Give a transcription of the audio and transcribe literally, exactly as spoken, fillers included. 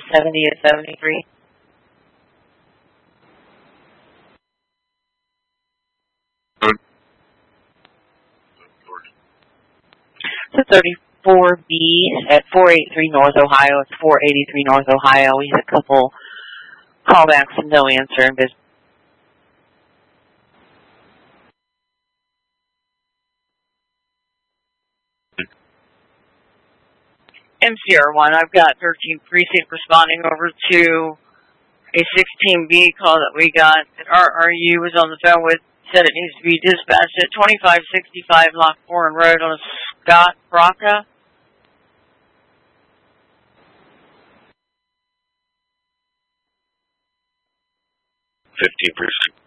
seventy to seventy-three. So thirty-four B at four eighty-three North Ohio. It's four eighty-three North Ohio. We had a couple callbacks and no answer in business. M C R one, I've got thirteenth Precinct responding over to a sixteen B call that we got that R R U was on the phone with, said it needs to be dispatched at twenty-five sixty-five Lockbourne Road on a Scott Braca. fifteen percent.